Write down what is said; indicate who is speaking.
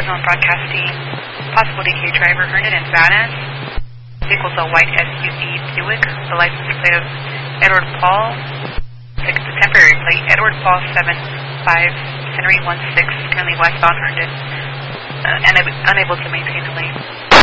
Speaker 1: signal broadcasting. Possible DK driver Herndon and Vanas. Vehicle's a white SUV Buick. The license plate of Edward Paul. The temporary plate, Edward Paul 75 Henry 16, currently westbound Herndon. Unable to maintain the lane.